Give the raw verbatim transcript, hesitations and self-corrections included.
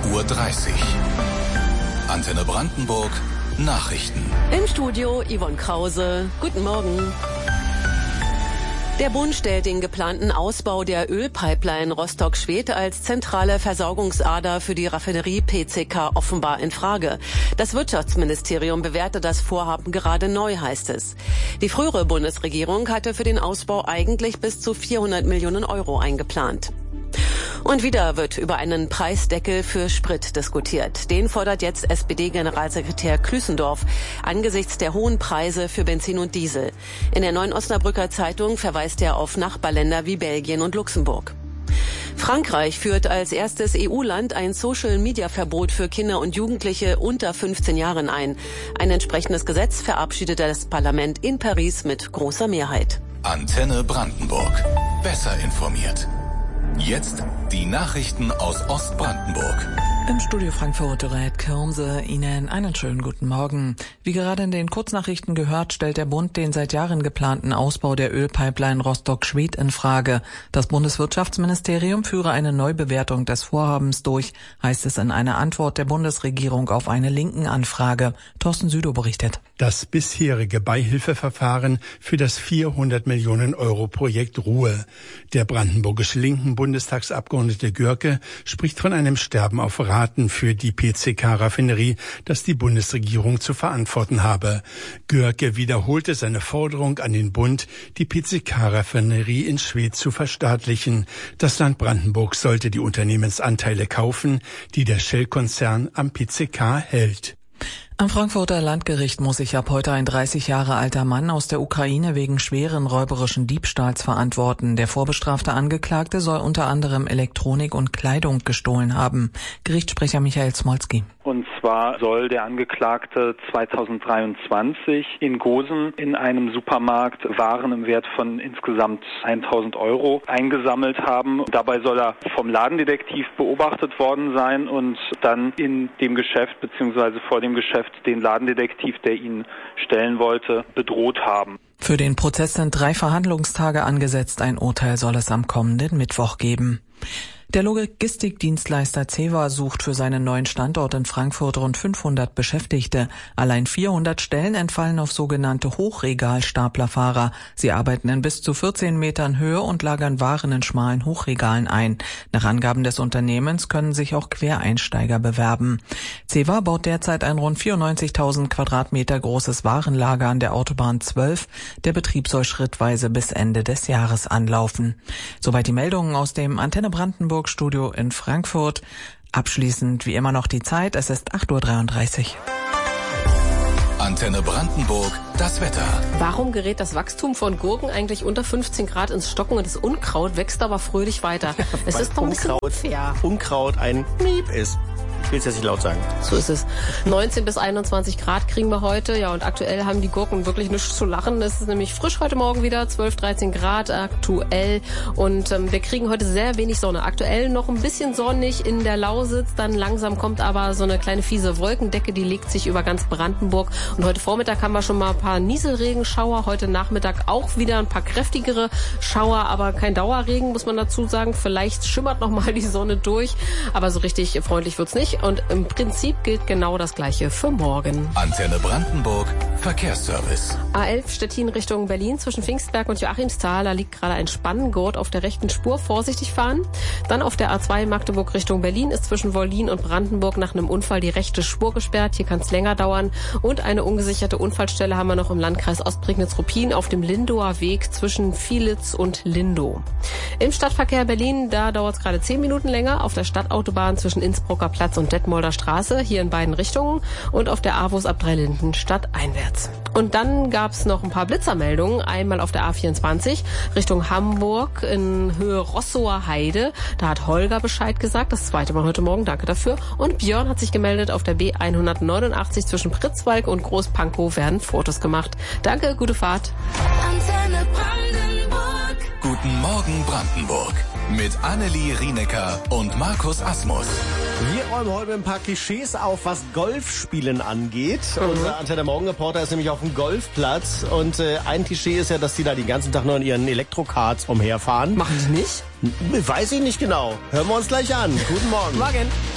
Uhr dreißig. Antenne Brandenburg, Nachrichten. Im Studio Yvonne Krause. Guten Morgen. Der Bund stellt den geplanten Ausbau der Ölpipeline Rostock-Schwedt als zentrale Versorgungsader für die Raffinerie P C K offenbar in Frage. Das Wirtschaftsministerium bewertet das Vorhaben gerade neu, heißt es. Die frühere Bundesregierung hatte für den Ausbau eigentlich bis zu vierhundert Millionen Euro eingeplant. Und wieder wird über einen Preisdeckel für Sprit diskutiert. Den fordert jetzt S P D-Generalsekretär Klüssendorf angesichts der hohen Preise für Benzin und Diesel. In der Neuen Osnabrücker Zeitung verweist er auf Nachbarländer wie Belgien und Luxemburg. Frankreich führt als erstes E U-Land ein Social-Media-Verbot für Kinder und Jugendliche unter fünfzehn Jahren ein. Ein entsprechendes Gesetz verabschiedete das Parlament in Paris mit großer Mehrheit. Antenne Brandenburg. Besser informiert. Jetzt die Nachrichten aus Ostbrandenburg. Im Studio Frankfurt Red Kirmse Ihnen einen schönen guten Morgen. Wie gerade in den Kurznachrichten gehört, stellt der Bund den seit Jahren geplanten Ausbau der Ölpipeline Rostock-Schwedt in Frage. Das Bundeswirtschaftsministerium führe eine Neubewertung des Vorhabens durch, heißt es in einer Antwort der Bundesregierung auf eine linken Anfrage. Thorsten Südow berichtet. Das bisherige Beihilfeverfahren für das vierhundert Millionen Euro Projekt Ruhe. Der brandenburgische linken Bundestagsabgeordnete Görke spricht von einem Sterben auf Raten für die P C K-Raffinerie, das die Bundesregierung zu verantworten habe. Görke wiederholte seine Forderung an den Bund, die P C K-Raffinerie in Schwedt zu verstaatlichen. Das Land Brandenburg sollte die Unternehmensanteile kaufen, die der Shell-Konzern am P C K hält. Am Frankfurter Landgericht muss sich ab heute ein dreißig Jahre alter Mann aus der Ukraine wegen schweren räuberischen Diebstahls verantworten. Der vorbestrafte Angeklagte soll unter anderem Elektronik und Kleidung gestohlen haben. Gerichtssprecher Michael Smolski. Und zwar soll der Angeklagte zweitausenddreiundzwanzig in Gosen in einem Supermarkt Waren im Wert von insgesamt tausend Euro eingesammelt haben. Dabei soll er vom Ladendetektiv beobachtet worden sein und dann in dem Geschäft bzw. vor dem Geschäft den Ladendetektiv, der ihn stellen wollte, bedroht haben. Für den Prozess sind drei Verhandlungstage angesetzt. Ein Urteil soll es am kommenden Mittwoch geben. Der Logistikdienstleister Ceva sucht für seinen neuen Standort in Frankfurt rund fünfhundert Beschäftigte. Allein vierhundert Stellen entfallen auf sogenannte Hochregalstaplerfahrer. Sie arbeiten in bis zu vierzehn Metern Höhe und lagern Waren in schmalen Hochregalen ein. Nach Angaben des Unternehmens können sich auch Quereinsteiger bewerben. Ceva baut derzeit ein rund vierundneunzigtausend Quadratmeter großes Warenlager an der Autobahn zwölf. Der Betrieb soll schrittweise bis Ende des Jahres anlaufen. Soweit die Meldungen aus dem Antenne Brandenburg Studio in Frankfurt. Abschließend wie immer noch die Zeit. Es ist acht Uhr dreiunddreißig. Antenne Brandenburg, das Wetter. Warum gerät das Wachstum von Gurken eigentlich unter fünfzehn Grad ins Stocken und das Unkraut wächst aber fröhlich weiter? Ja, es ist doch ein bisschen unfair. Unkraut ein Miep ist. Ich will es jetzt nicht laut sagen. So ist es. neunzehn bis einundzwanzig Grad kriegen wir heute. Ja, und aktuell haben die Gurken wirklich nichts zu lachen. Es ist nämlich frisch heute Morgen wieder. zwölf, dreizehn Grad aktuell. Und ähm, wir kriegen heute sehr wenig Sonne. Aktuell noch ein bisschen sonnig in der Lausitz. Dann langsam kommt aber so eine kleine fiese Wolkendecke. Die legt sich über ganz Brandenburg. Und heute Vormittag haben wir schon mal ein paar Nieselregenschauer. Heute Nachmittag auch wieder ein paar kräftigere Schauer. Aber kein Dauerregen, muss man dazu sagen. Vielleicht schimmert noch mal die Sonne durch. Aber so richtig freundlich wird's nicht. Und im Prinzip gilt genau das Gleiche für morgen. Antenne Brandenburg, Verkehrsservice. A elf Stettin Richtung Berlin zwischen Pfingstberg und Joachimsthal. Da liegt gerade ein Spanngurt auf der rechten Spur. Vorsichtig fahren. Dann auf der A zwei Magdeburg Richtung Berlin ist zwischen Wollin und Brandenburg nach einem Unfall die rechte Spur gesperrt. Hier kann es länger dauern. Und eine ungesicherte Unfallstelle haben wir noch im Landkreis Ostprignitz-Ruppin auf dem Lindower Weg zwischen Vielitz und Lindow. Im Stadtverkehr Berlin, da dauert es gerade zehn Minuten länger. Auf der Stadtautobahn zwischen Innsbrucker Platz und Detmolder Straße, hier in beiden Richtungen, und auf der A W O S ab Dreilinden stadteinwärts. Und dann gab es noch ein paar Blitzermeldungen. Einmal auf der A vierundzwanzig Richtung Hamburg in Höhe Rossower Heide. Da hat Holger Bescheid gesagt, das zweite Mal heute Morgen, danke dafür. Und Björn hat sich gemeldet, auf der B hundertneunundachtzig zwischen Pritzwalk und Großpankow werden Fotos gemacht. Danke, gute Fahrt. Antenne Brandenburg. Guten Morgen Brandenburg. Mit Annelie Rienecker und Markus Asmus. Wir räumen heute ein paar Klischees auf, was Golfspielen angeht. Mhm. Unser Antenne Morgen-Reporter ist nämlich auf dem Golfplatz. Und äh, ein Klischee ist ja, dass die da den ganzen Tag nur in ihren Elektrokarts umherfahren. Machen die nicht? Weiß ich nicht genau. Hören wir uns gleich an. Guten Morgen. Morgen.